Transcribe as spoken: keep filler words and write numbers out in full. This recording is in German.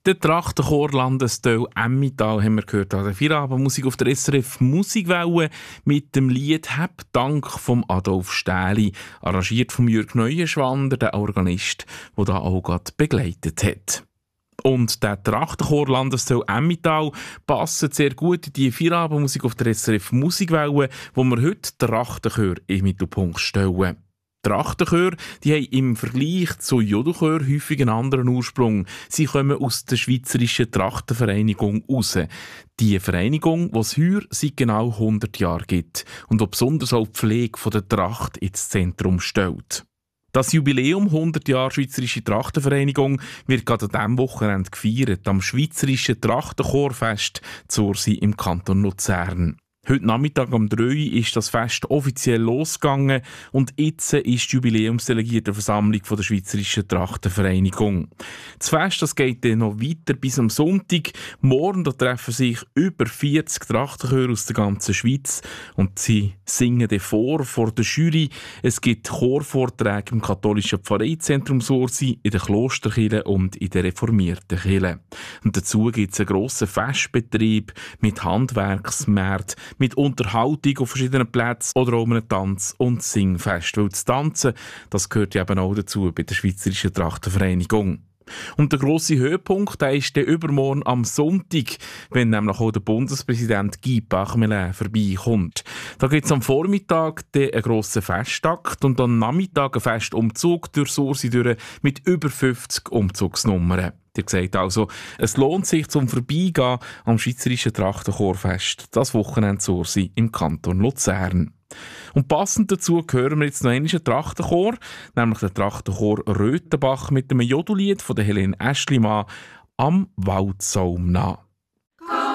Der Trachtenchor Landesteil Emmental haben wir gehört an der Feierabendmusik auf der S R F Musikwelle mit dem Lied «Hab Dank» vom Adolf Stähli, arrangiert von Jürg Neuenschwander, der Organist, der da auch gerade begleitet hat. Und der Trachtenchor Landesteil Emmental passt sehr gut in die Feierabendmusik auf der S R F Musikwelle, wo wir heute Trachtenchör im Mittelpunkt stellen. Trachtenchöre, die haben im Vergleich zu Jodelchören häufig einen anderen Ursprung. Sie kommen aus der Schweizerischen Trachtenvereinigung heraus. Die Vereinigung, die es heuer seit genau hundert Jahren gibt und die besonders auch die Pflege der Tracht ins Zentrum stellt. Das Jubiläum hundert Jahre Schweizerische Trachtenvereinigung wird gerade an diesem Wochenende gefeiert, am Schweizerischen Trachtenchorfest Zursi im Kanton Luzern. Heute Nachmittag um drei Uhr ist das Fest offiziell losgegangen und jetzt ist die Jubiläumsdelegiertenversammlung der Schweizerischen Trachtenvereinigung. Das Fest das geht dann noch weiter bis am Sonntag. Morgen da treffen sich über vierzig Trachtenchöre aus der ganzen Schweiz und sie singen dann vor, vor der Jury. Es gibt Chorvorträge im katholischen Pfarreizentrum Sursi, in der Klosterkirche und in der reformierten Kirche. Und dazu gibt es einen grossen Festbetrieb mit Handwerksmärkten, mit Unterhaltung auf verschiedenen Plätzen oder auch einem Tanz- und Singfest. Weil das Tanzen, das gehört ja eben auch dazu bei der Schweizerischen Trachtenvereinigung. Und der grosse Höhepunkt der ist der übermorgen am Sonntag, wenn nämlich auch der Bundespräsident Guy Parmelin vorbeikommt. Da gibt es am Vormittag einen grossen Festakt und am Nachmittag einen Festumzug durch Sursi durch mit über fünfzig Umzugsnummern. Ihr seht also, es lohnt sich zum Vorbeigehen am Schweizerischen Trachtenchorfest, das Wochenende Sursi im Kanton Luzern. Und passend dazu hören wir jetzt noch einen Trachtenchor, nämlich den Trachtenchor Röthenbach mit einem Jodellied von der Helene Aeschlimann «Am Waldsaum nah».